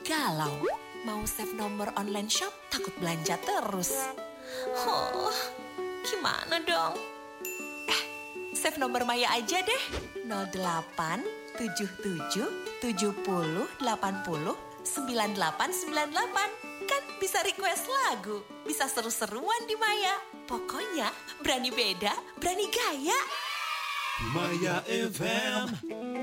galau. Mau save nomor online shop, takut belanja terus. Oh, gimana dong? Save nomor Maya aja deh. 08 77 70 80 9898. Kan bisa request lagu, bisa seru-seruan di Maya. Pokoknya berani beda, berani gaya. Maya FM.